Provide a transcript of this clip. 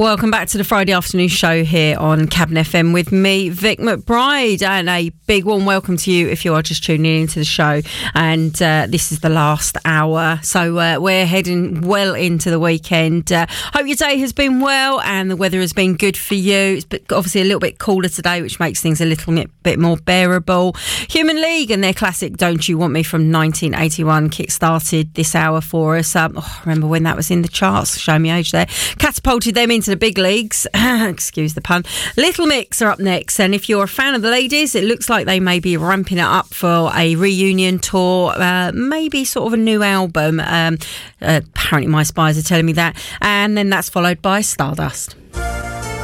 Welcome back to the Friday afternoon show here on Cabinet FM with me, Vic McBride, and a big warm welcome to you if you are just tuning into the show. And this is the last hour, so we're heading well into the weekend. Hope your day has been well and the weather has been good for you. It's obviously a little bit cooler today, which makes things a little bit more bearable. Human League and their classic Don't You Want Me from 1981 kick-started this hour for us. I remember when that was in the charts, showing me age there. Catapulted them into the big leagues. Excuse the pun. Little Mix are up next, and if you're a fan of the ladies, it looks like they may be ramping it up for a reunion tour, maybe sort of a new album. Apparently my spies are telling me that. And then that's followed by Stardust.